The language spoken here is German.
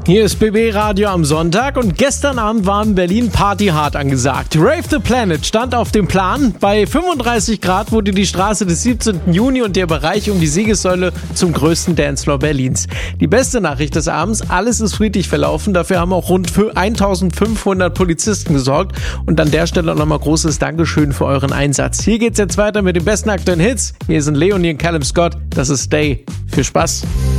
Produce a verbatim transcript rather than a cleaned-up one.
Hier ist B B Radio am Sonntag und gestern Abend war in Berlin Party hart angesagt. Rave the Planet stand auf dem Plan. Bei fünfunddreißig Grad wurde die Straße des siebzehnten Juni und der Bereich um die Siegessäule zum größten Dancefloor Berlins. Die beste Nachricht des Abends, alles ist friedlich verlaufen. Dafür haben auch rund eintausendfünfhundert Polizisten gesorgt. Und an der Stelle nochmal großes Dankeschön für euren Einsatz. Hier geht's jetzt weiter mit den besten aktuellen Hits. Hier sind Leonie und Callum Scott. Das ist Stay. Viel Spaß.